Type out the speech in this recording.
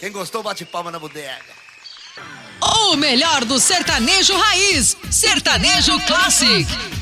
Quem gostou, bate palma na bodega. O melhor do sertanejo raiz, Sertanejo Classic.